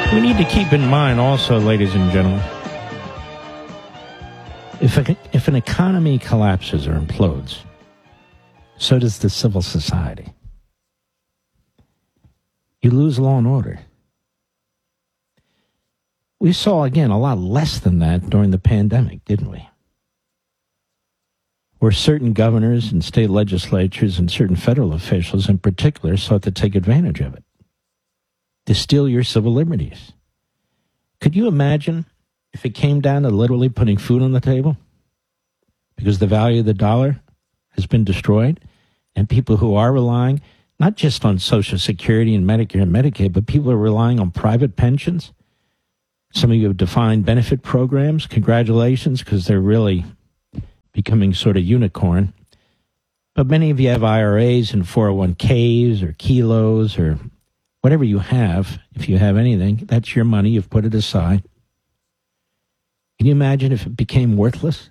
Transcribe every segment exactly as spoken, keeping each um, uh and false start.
We need to keep in mind also, ladies and gentlemen, if, a, if an economy collapses or implodes, so does the civil society. You lose law and order. We saw, again, a lot less than that during the pandemic, didn't we? Where certain governors and state legislatures and certain federal officials in particular sought to take advantage of it, to steal your civil liberties. Could you imagine if it came down to literally putting food on the table? Because the value of the dollar has been destroyed, and people who are relying not just on Social Security and Medicare and Medicaid, but people are relying on private pensions. Some of you have defined benefit programs. Congratulations, because they're really becoming sort of unicorn. But many of you have I R As and four oh one k's or kilos or whatever you have. If you have anything, that's your money. You've put it aside. Can you imagine if it became worthless?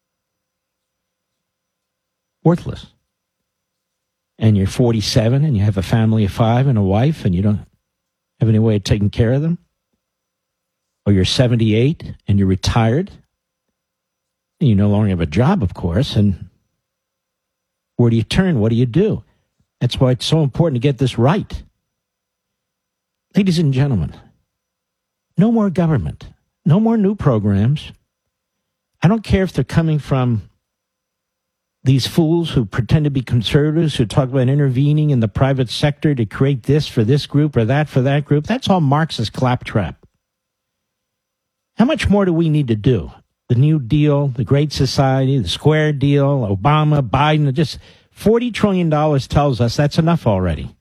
Worthless. And you're forty-seven and you have a family of five and a wife and you don't have any way of taking care of them? Or you're seventy-eight and you're retired and you no longer have a job, of course, and where do you turn? What do you do? That's why it's so important to get this right. Ladies and gentlemen, no more government, no more new programs. I don't care if they're coming from these fools who pretend to be conservatives, who talk about intervening in the private sector to create this for this group or that for that group. That's all Marxist claptrap. How much more do we need to do? The New Deal, the Great Society, the Square Deal, Obama, Biden, just forty trillion dollars tells us that's enough already.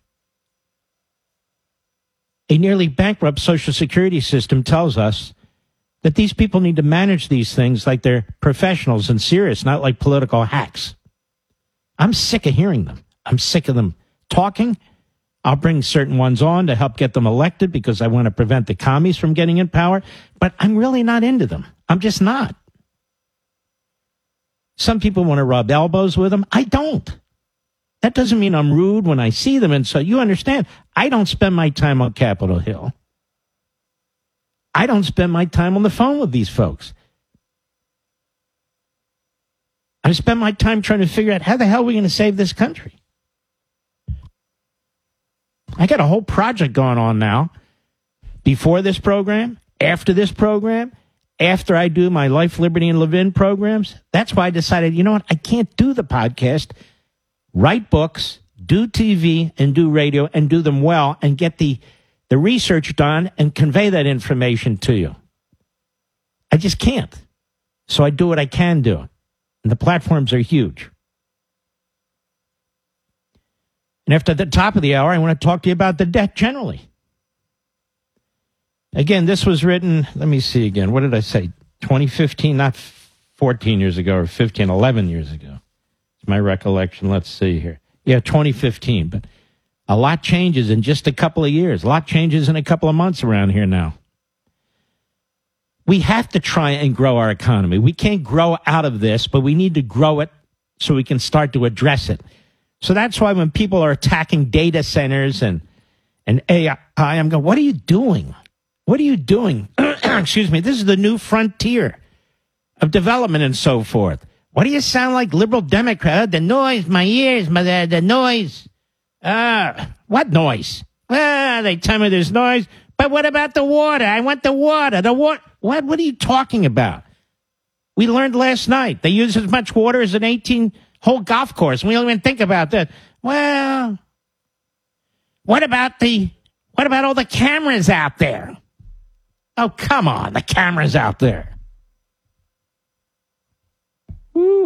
A nearly bankrupt Social Security system tells us that these people need to manage these things like they're professionals and serious, not like political hacks. I'm sick of hearing them. I'm sick of them talking. I'll bring certain ones on to help get them elected because I want to prevent the commies from getting in power, but I'm really not into them. I'm just not. Some people want to rub elbows with them. I don't. That doesn't mean I'm rude when I see them. And so you understand, I don't spend my time on Capitol Hill. I don't spend my time on the phone with these folks. I spend my time trying to figure out how the hell are we going to save this country. I got a whole project going on now. Before this program, after this program, after I do my Life, Liberty, and Levin programs. That's why I decided, you know what, I can't do the podcast, write books, do T V, and do radio, and do them well, and get the, the research done and convey that information to you. I just can't. So I do what I can do. And the platforms are huge. And after the top of the hour, I want to talk to you about the debt generally. Again, this was written, let me see again. What did I say? twenty fifteen, not fourteen years ago or fifteen, eleven years ago. It's my recollection. Let's see here. Yeah, twenty fifteen. But a lot changes in just a couple of years. A lot changes in a couple of months around here now. We have to try and grow our economy. We can't grow out of this, but we need to grow it so we can start to address it. So that's why when people are attacking data centers and, and A I, I'm going, what are you doing? What are you doing? Excuse me. This is the new frontier of development and so forth. What do you sound like, liberal Democrat? The noise, my ears, my, the, the noise. Ah, uh, what noise? Ah, they tell me there's noise. But what about the water? I want the water. The water. What? What are you talking about? We learned last night they use as much water as an eighteen-hole golf course. We don't even think about that. Well, what about the? What about all the cameras out there? Oh, come on, the cameras out there. Woo.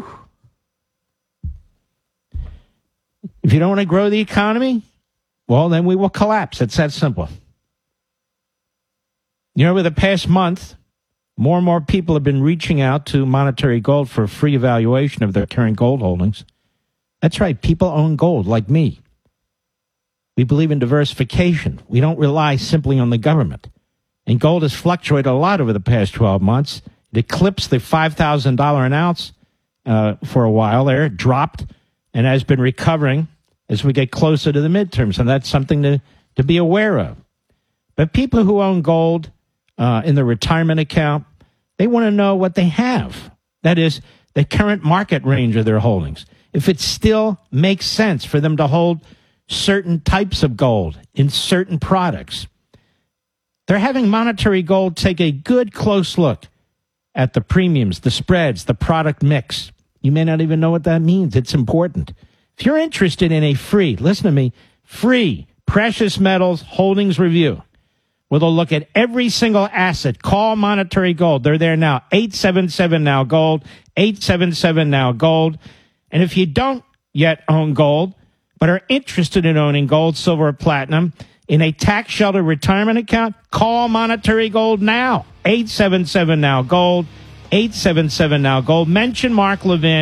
If you don't want to grow the economy, well, then we will collapse. It's that simple. You know, over the past month, more and more people have been reaching out to Monetary Gold for a free evaluation of their current gold holdings. That's right. People own gold, like me. We believe in diversification. We don't rely simply on the government. And gold has fluctuated a lot over the past twelve months. It eclipsed the five thousand dollars an ounce uh, for a while there. It dropped and has been recovering as we get closer to the midterms. And that's something to, to be aware of. But people who own gold uh, in the retirement account, they want to know what they have. That is, the current market range of their holdings. If it still makes sense for them to hold certain types of gold in certain products. They're having Monetary Gold take a good close look at the premiums, the spreads, the product mix. You may not even know what that means. It's important. If you're interested in a free, listen to me, free precious metals holdings review with a look at every single asset, call Monetary Gold. They're there now. eight seven seven now gold, eight seven seven now gold. And if you don't yet own gold, but are interested in owning gold, silver, or platinum in a tax shelter retirement account, call Monetary Gold now. eight seven seven now gold, eight seven seven now gold. Mention Mark Levin.